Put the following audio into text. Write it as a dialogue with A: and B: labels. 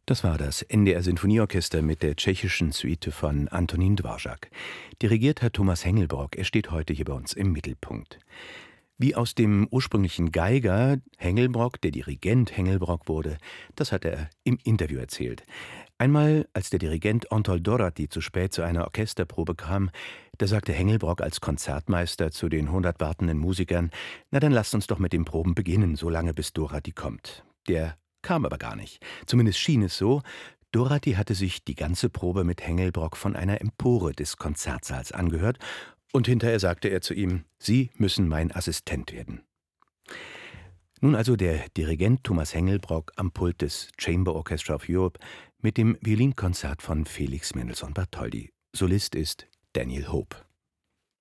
A: Das war das NDR Sinfonieorchester mit der tschechischen Suite von Antonín Dvořák. Dirigiert hat Thomas Hengelbrock. Er steht heute hier bei uns im Mittelpunkt. Wie aus dem ursprünglichen Geiger Hengelbrock der Dirigent Hengelbrock wurde, das hat er im Interview erzählt. Einmal, als der Dirigent Antal Doráty zu spät zu einer Orchesterprobe kam, da sagte Hengelbrock als Konzertmeister zu den 100 wartenden Musikern: »Na, dann lasst uns doch mit den Proben beginnen, solange bis Doráty kommt.« Der kam aber gar nicht. Zumindest schien es so. Doráty hatte sich die ganze Probe mit Hengelbrock von einer Empore des Konzertsaals angehört und hinterher sagte er zu ihm: »Sie müssen mein Assistent werden.« Nun also der Dirigent Thomas Hengelbrock am Pult des Chamber Orchestra of Europe mit dem Violinkonzert von Felix Mendelssohn Bartholdy. Solist ist Daniel Hope.